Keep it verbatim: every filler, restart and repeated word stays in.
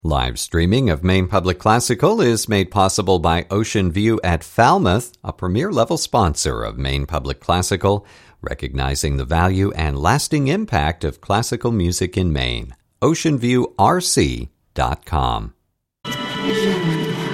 Live streaming of Maine Public Classical is made possible by Ocean View at Falmouth, a premier-level sponsor of Maine Public Classical, recognizing the value and lasting impact of classical music in Maine. ocean view r c dot com